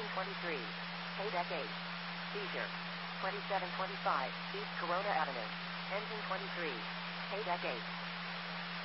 23. Paydeck 8. Seizure. 2725 East Corona Avenue. Engine 23. Paydeck 8.